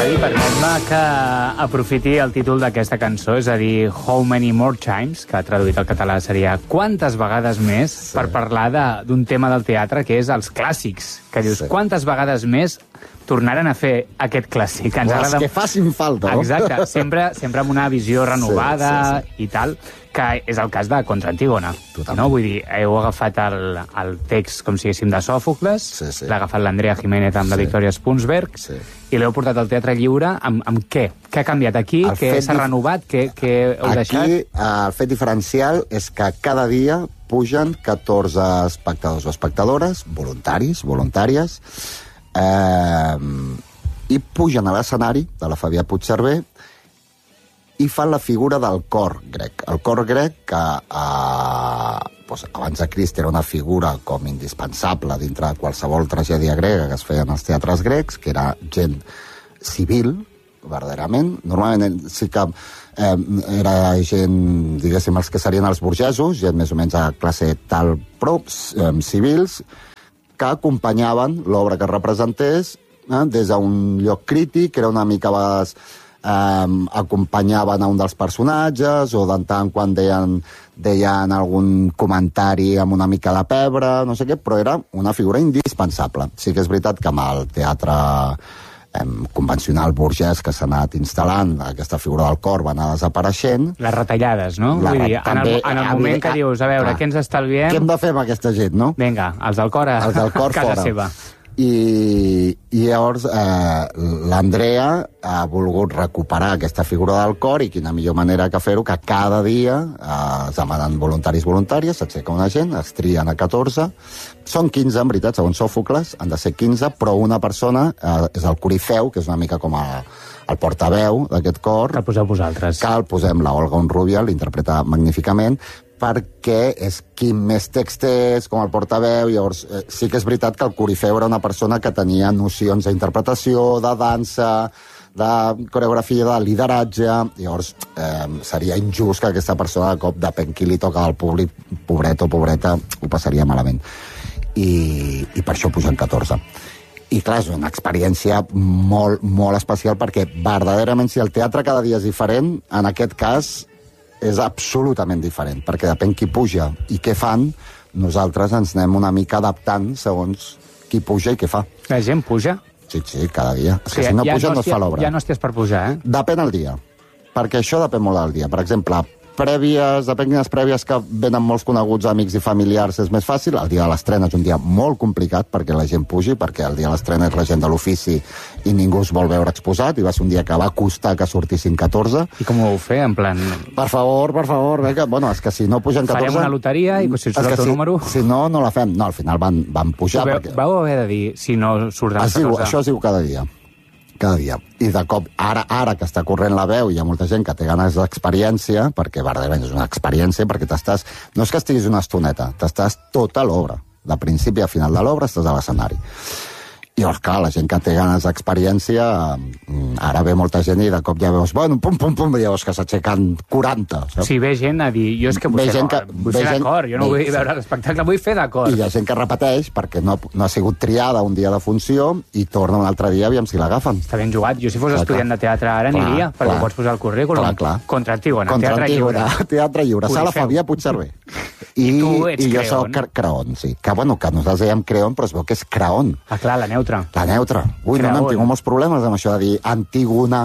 Xavi, permet-me que aprofiti el títol d'aquesta cançó, és a dir, How Many More Times, que traduït al català seria Quantes vegades més, per parlar d'un tema del teatre que és els clàssics, que dius, quantes vegades més tornaran a fer aquest clàssic. Les que facin falta, no? Exacte, sempre amb una visió renovada i tal, que és el cas de Contra Antígona. No? Vull dir, heu agafat el text, com si diguéssim, de Sòfocles, l'ha agafat l'Andrea Jiménez amb la Victòria Spunsberg, i l'heu portat al Teatre Lliure amb què? Què ha canviat aquí? Què s'ha renovat? Què heu deixat? Aquí el fet diferencial és que cada dia pugen 14 espectadors o espectadores, voluntaris, voluntàries, i pugen a l'escenari de la Fabià Puigcerver i fan la figura del cor grec. El cor grec, que abans de Crist era una figura com indispensable dintre de qualsevol tragèdia grega que es feia en els teatres grecs, que era gent civil, verdaderament. Normalment sí que era gent, diguéssim, els que serien els burgesos, gent més o menys de classe tal, però civils, que acompanyaven l'obra que representés des d'un lloc crític, era una mica a vegades acompanyaven a un dels personatges, o de tant en quan deien algun comentari amb una mica de pebre, no sé què, però era una figura indispensable. Sí que és veritat que amb el teatre convencional burgès que s'ha anat instal·lant, aquesta figura del cor va anar desapareixent. Les retallades, no? Vull dir, en el moment que dius, a veure, què ens estalviem... Què hem de fer amb aquesta gent, no? Vinga, els del cor a casa seva. I llavors l'Andrea ha volgut recuperar aquesta figura del cor, i quina millor manera que fer-ho que cada dia es demanen voluntaris voluntàries, s'aixeca una gent, es trien a 14, són 15 en veritat, segons Sòfocles, han de ser 15, però una persona és el corifeu, que és una mica com el portaveu d'aquest cor. Que el poseu vosaltres. Que el posem, la Olga Honrubia, l'interpreta magníficament, perquè és qui més text és, com el portaveu. Llavors, sí que és veritat que el corifeu era una persona que tenia nocions d'interpretació, de dansa, de coreografia, de lideratge. Llavors, seria injust que aquesta persona, de cop, depèn qui li toca al públic, pobret o pobreta, ho passaria malament. I per això pugen 14. I clar, és una experiència molt, molt especial, perquè verdaderament, si el teatre cada dia és diferent, en aquest cas és absolutament diferent, perquè depèn qui puja i què fan, nosaltres ens anem una mica adaptant segons qui puja i què fa. La gent puja? Sí, cada dia. És que si no puja no es fa l'obra. Ja no estàs per pujar, eh? Depèn el dia, perquè això depèn molt del dia. Per exemple, depèn quines prèvies que venen molts coneguts, amics i familiars, és més fàcil. El dia de l'estrena és un dia molt complicat perquè la gent pugi, perquè el dia de l'estrena és la gent de l'ofici i ningú es vol veure exposat, i va ser un dia que va costar que sortissin 14. I com ho vau fer, en plan... Per favor, vinga. Bueno, és que si no pugen 14... Farem una loteria i si surt el teu número... Si no, no la fem. No, al final van pujar. Vau haver de dir si no surt el 14. Això es diu cada dia. Cada dia. I de cop, ara que està corrent la veu, hi ha molta gent que té ganes d'experiència, perquè verdaderament és una experiència, perquè no és que estiguis una estoneta, t'estàs tota l'obra. De principi a final de l'obra estàs a l'escenari. I llavors, clar, la gent que té ganes d'experiència, ara ve molta gent i de cop ja veus, bueno, pum, i llavors que s'aixequen 40. Saps? Sí, ve gent a dir, jo és que vull fer d'acord, jo no vull veure l'espectacle, vull fer d'acord. I hi ha gent que repeteix perquè no ha sigut triada un dia de funció i torna un altre dia, aviam si l'agafen. Està ben jugat. Jo si fos estudiant de teatre ara aniria, perquè pots posar el currículum. Contra Antígona, Teatre Lliure. Teatre Lliure, Sala Fabià Puigcerver. I tu ets jo soc Creon, sí. Que nosaltres dèiem Creon, però es veu que és Creon. Ah, clar, la neutra. La neutra. Ui, no hem tingut molts problemes amb això de dir Antígona,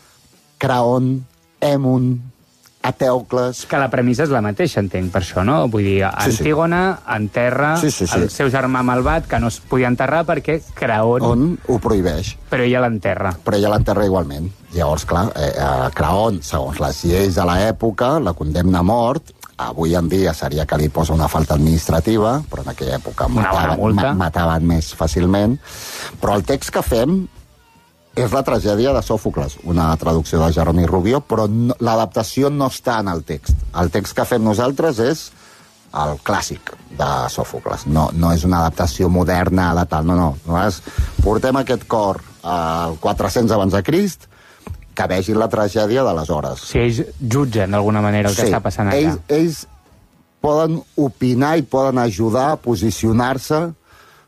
Creon, Èmon, Atèocles... Que la premissa és la mateixa, entenc, per això, no? Vull dir, Antígona enterra el seu germà malvat, que no es podia enterrar perquè Creon... ho prohibeix. Però ella l'enterra. Però ella l'enterra igualment. Llavors, clar, Creon, segons les lleis de l'època, la condemna a mort. Avui en dia seria que li posa una falta administrativa, però en aquella època mataven més fàcilment. Però el text que fem és la tragèdia de Sòfocles, una traducció de Jeroni Rubió, però l'adaptació no està en el text. El text que fem nosaltres és el clàssic de Sòfocles. No és una adaptació moderna de tal, no. Nosaltres portem aquest cor al 400 abans de Crist, que vegin la tragèdia d'aleshores. Si ells jutgen d'alguna manera el que està passant allà. Ells poden opinar i poden ajudar a posicionar-se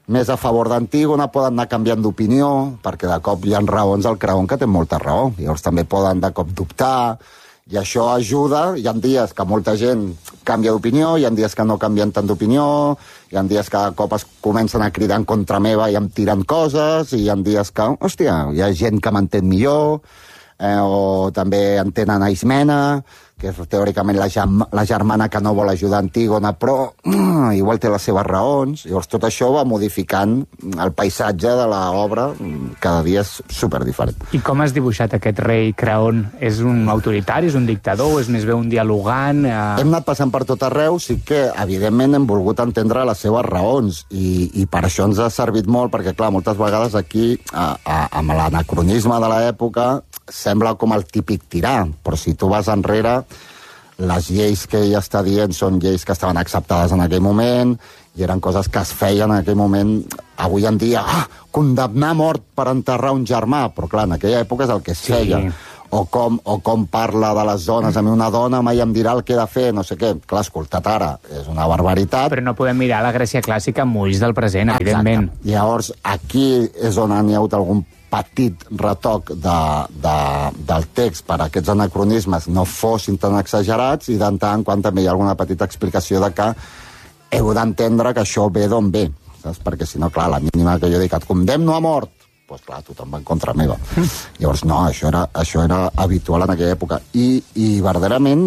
més a favor d'Antígona, poden anar canviant d'opinió, perquè de cop hi ha raons al Creont que té molta raó. Llavors també poden de cop dubtar, i això ajuda. Hi ha dies que molta gent canvia d'opinió, hi ha dies que no canvien tant d'opinió, hi ha dies que de cop es comencen a cridar en contra meva i em tiren coses, i hi ha dies que, hòstia, hi ha gent que m'entén millor, o també entenen Aismena, que és teòricament la germana que no vol ajudar Antígona, però igual té les seves raons. Llavors tot això va modificant el paisatge de l'obra, cada dia és superdiferent. I com has dibuixat aquest rei Creont? És un autoritari, és un dictador, és més bé un dialogant? Hem anat passant per tot arreu, sí que evidentment hem volgut entendre les seves raons, i per això ens ha servit molt, perquè clar, moltes vegades aquí, amb l'anacronisme de l'època, sembla com el típic tirà, però si tu vas enrere, les lleis que ell està dient són lleis que estaven acceptades en aquell moment, i eren coses que es feien en aquell moment. Avui en dia, condemnar a mort per enterrar un germà, però clar, en aquella època és el que es feia. O com parla de les dones. A mi una dona mai em dirà el que he de fer, no sé què. Clar, escolta't ara, és una barbaritat. Però no podem mirar la Grècia clàssica amb ulls del present, evidentment. Llavors, aquí és on hi ha hagut algun petit retoc del text per a aquests anacronismes no fossin tan exagerats, i de tant en quant també hi ha alguna petita explicació de que heu d'entendre que això ve d'on ve, saps? Perquè si no, clar, la mínima que jo dic et condemno a mort, doncs clar, tothom va en contra meva. Llavors no, això era habitual en aquella època, i verdaderament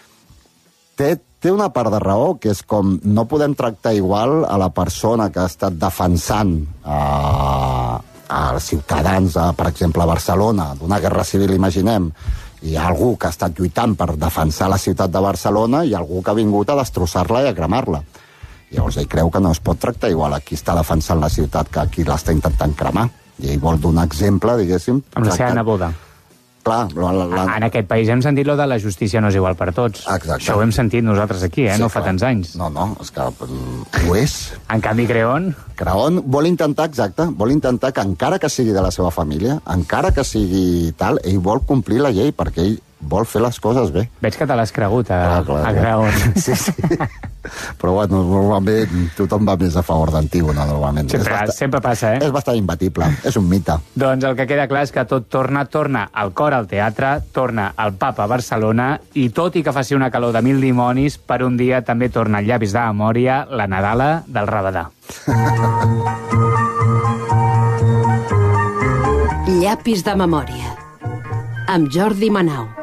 té una part de raó, que és com no podem tractar igual a la persona que ha estat defensant als ciutadans, per exemple, a Barcelona, d'una guerra civil, imaginem. Hi ha algú que ha estat lluitant per defensar la ciutat de Barcelona i algú que ha vingut a destrossar-la i a cremar-la. Llavors ell creu que no es pot tractar igual a qui està defensant la ciutat que a qui l'està intentant cremar. I ell vol donar exemple, diguéssim. Amb la seva neboda. Clar, en aquest país hem sentit lo de la justícia no és igual per tots. Exacte. Això ho hem sentit nosaltres aquí, no fa tants anys. No, és que ho és. En canvi, Creont vol intentar, vol intentar que encara que sigui de la seva família, encara que sigui tal, ell vol complir la llei, perquè ell vol fer les coses bé. Veig que te l'has cregut a Creont. Sí. Però bueno, normalment tothom va més a favor d'Antígona, normalment. Sempre passa, És bastant imbatible, és un mite. Doncs el que queda clar és que tot torna al cor al teatre, torna al Papa a Barcelona, i tot i que faci una calor de 1000 dimonis, per un dia també torna al Llapis de Memòria, la Nadala del Rabadà. Llapis de Memòria, amb Jordi Manau.